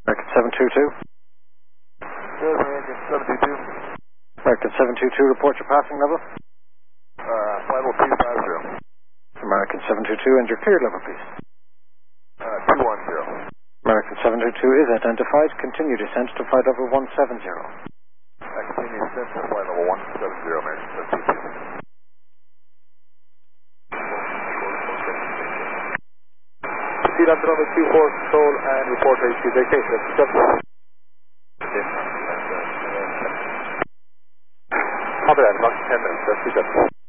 American 722. Good, American 722. American 722, report your passing level. Flight level 250. American 722, and your clear level, please. 210. American 722 is identified. Continue descent to flight level 170. Continue descent to flight level 170, American 722. Proceed on runway 24, control, and report HQ vacation. Copy that, about 10 minutes, that's 2